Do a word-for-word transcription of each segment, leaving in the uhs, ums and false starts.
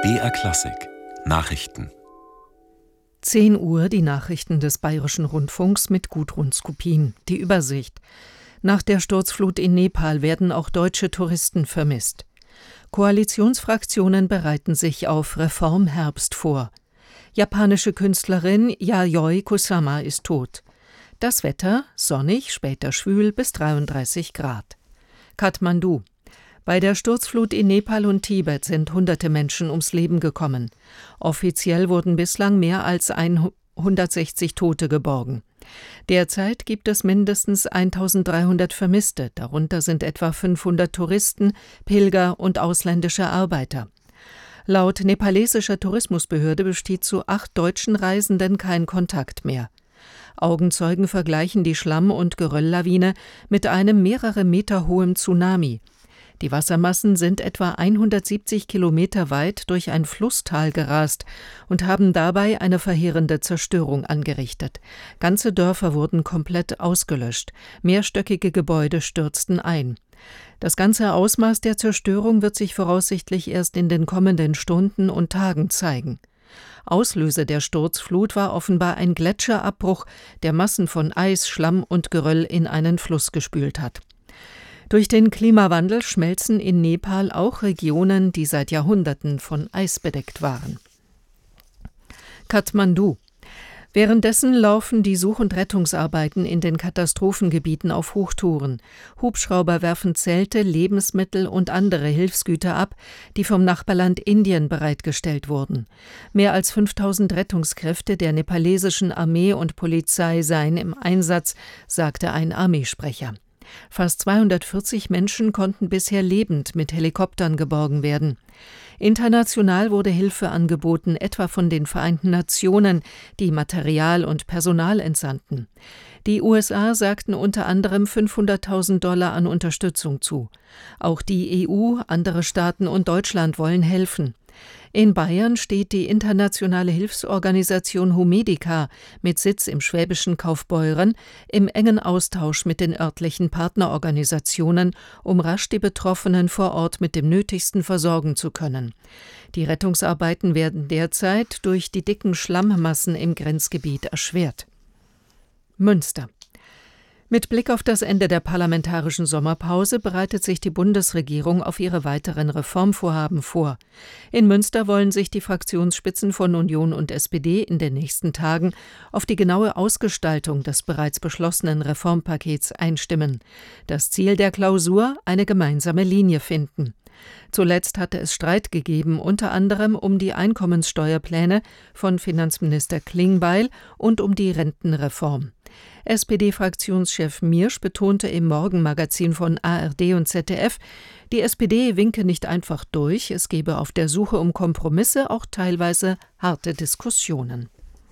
B R Klassik Nachrichten. zehn Uhr die Nachrichten des Bayerischen Rundfunks mit Gudrun Skupin. Die Übersicht. Nach der Sturzflut in Nepal werden auch deutsche Touristen vermisst. Koalitionsfraktionen bereiten sich auf Reformherbst vor. Japanische Künstlerin Yayoi Kusama ist tot. Das Wetter: sonnig, später schwül bis dreiunddreißig Grad. Kathmandu. Bei der Sturzflut in Nepal und Tibet sind hunderte Menschen ums Leben gekommen. Offiziell wurden bislang mehr als hundertsechzig Tote geborgen. Derzeit gibt es mindestens eintausenddreihundert Vermisste, darunter sind etwa fünfhundert Touristen, Pilger und ausländische Arbeiter. Laut nepalesischer Tourismusbehörde besteht zu acht deutschen Reisenden kein Kontakt mehr. Augenzeugen vergleichen die Schlamm- und Gerölllawine mit einem mehrere Meter hohen Tsunami. Die Wassermassen sind etwa hundertsiebzig Kilometer weit durch ein Flusstal gerast und haben dabei eine verheerende Zerstörung angerichtet. Ganze Dörfer wurden komplett ausgelöscht, mehrstöckige Gebäude stürzten ein. Das ganze Ausmaß der Zerstörung wird sich voraussichtlich erst in den kommenden Stunden und Tagen zeigen. Auslöser der Sturzflut war offenbar ein Gletscherabbruch, der Massen von Eis, Schlamm und Geröll in einen Fluss gespült hat. Durch den Klimawandel schmelzen in Nepal auch Regionen, die seit Jahrhunderten von Eis bedeckt waren. Kathmandu. Währenddessen laufen die Such- und Rettungsarbeiten in den Katastrophengebieten auf Hochtouren. Hubschrauber werfen Zelte, Lebensmittel und andere Hilfsgüter ab, die vom Nachbarland Indien bereitgestellt wurden. Mehr als fünftausend Rettungskräfte der nepalesischen Armee und Polizei seien im Einsatz, sagte ein Armeesprecher. Fast zweihundertvierzig Menschen konnten bisher lebend mit Helikoptern geborgen werden. International wurde Hilfe angeboten, etwa von den Vereinten Nationen, die Material und Personal entsandten. Die U S A sagten unter anderem fünfhunderttausend Dollar an Unterstützung zu. Auch die E U, andere Staaten und Deutschland wollen helfen. In Bayern steht die internationale Hilfsorganisation Humedica mit Sitz im schwäbischen Kaufbeuren im engen Austausch mit den örtlichen Partnerorganisationen, um rasch die Betroffenen vor Ort mit dem Nötigsten versorgen zu können. Die Rettungsarbeiten werden derzeit durch die dicken Schlammmassen im Grenzgebiet erschwert. Münster. Mit Blick auf das Ende der parlamentarischen Sommerpause bereitet sich die Bundesregierung auf ihre weiteren Reformvorhaben vor. In Münster wollen sich die Fraktionsspitzen von Union und S P D in den nächsten Tagen auf die genaue Ausgestaltung des bereits beschlossenen Reformpakets einstimmen. Das Ziel der Klausur: eine gemeinsame Linie finden. Zuletzt hatte es Streit gegeben, unter anderem um die Einkommenssteuerpläne von Finanzminister Klingbeil und um die Rentenreform. S P D-Fraktionschef Miersch betonte im Morgenmagazin von A R D und Z D F, die S P D winke nicht einfach durch, es gebe auf der Suche um Kompromisse auch teilweise harte Diskussionen.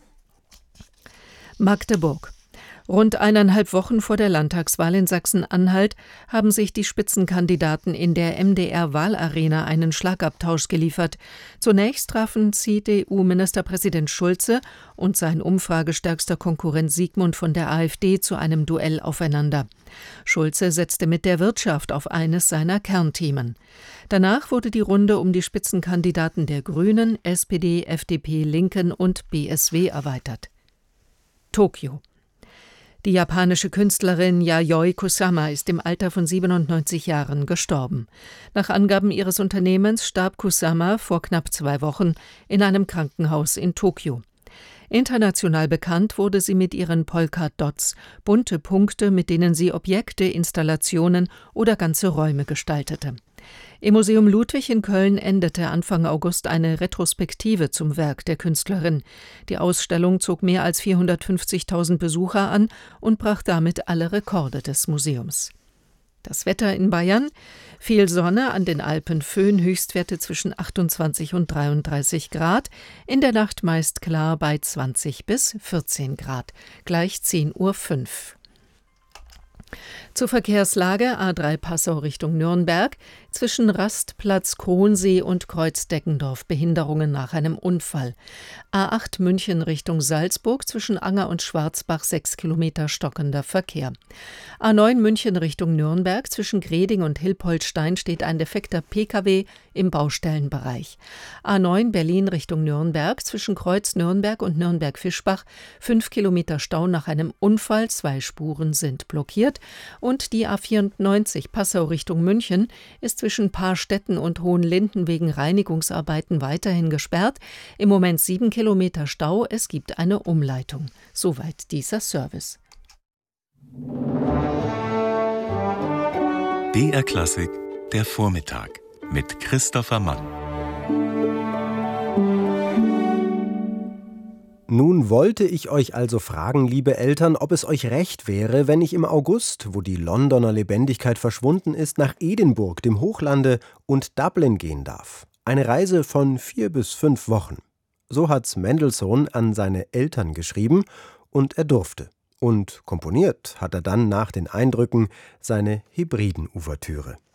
Magdeburg. Rund eineinhalb Wochen vor der Landtagswahl in Sachsen-Anhalt haben sich die Spitzenkandidaten in der M D R-Wahlarena einen Schlagabtausch geliefert. Zunächst trafen C D U-Ministerpräsident Schulze und sein umfragestärkster Konkurrent Sigmund von der AfD zu einem Duell aufeinander. Schulze setzte mit der Wirtschaft auf eines seiner Kernthemen. Danach wurde die Runde um die Spitzenkandidaten der Grünen, S P D, F D P, Linken und B S W erweitert. Tokio. Die japanische Künstlerin Yayoi Kusama ist im Alter von siebenundneunzig Jahren gestorben. Nach Angaben ihres Unternehmens starb Kusama vor knapp zwei Wochen in einem Krankenhaus in Tokio. International bekannt wurde sie mit ihren Polka-Dots, bunte Punkte, mit denen sie Objekte, Installationen oder ganze Räume gestaltete. Im Museum Ludwig in Köln endete Anfang August eine Retrospektive zum Werk der Künstlerin. Die Ausstellung zog mehr als vierhundertfünfzigtausend Besucher an und brach damit alle Rekorde des Museums. Das Wetter in Bayern: viel Sonne, an den Alpen Föhn, Höchstwerte zwischen achtundzwanzig und dreiunddreißig Grad, in der Nacht meist klar bei zwanzig bis vierzehn Grad, gleich zehn Uhr fünf. Zur Verkehrslage: A drei Passau Richtung Nürnberg. Zwischen Rastplatz Kronsee und Kreuz Deggendorf Behinderungen nach einem Unfall. A acht München Richtung Salzburg zwischen Anger und Schwarzbach sechs Kilometer stockender Verkehr. A neun München Richtung Nürnberg zwischen Greding und Hilpoltstein steht ein defekter Pkw im Baustellenbereich. A neun Berlin Richtung Nürnberg zwischen Kreuz Nürnberg und Nürnberg-Fischbach fünf Kilometer Stau nach einem Unfall, zwei Spuren sind blockiert. Und die A vierundneunzig Passau Richtung München ist zwischen Paarstetten und Hohenlinden wegen Reinigungsarbeiten weiterhin gesperrt. Im Moment sieben Kilometer Stau, es gibt eine Umleitung. Soweit dieser Service. B R Klassik, der Vormittag mit Christopher Mann. Nun wollte ich euch also fragen, liebe Eltern, ob es euch recht wäre, wenn ich im August, wo die Londoner Lebendigkeit verschwunden ist, nach Edinburgh, dem Hochlande, und Dublin gehen darf. Eine Reise von vier bis fünf Wochen. So hat's Mendelssohn an seine Eltern geschrieben und er durfte. Und komponiert hat er dann nach den Eindrücken seine Hebriden-Ouvertüre.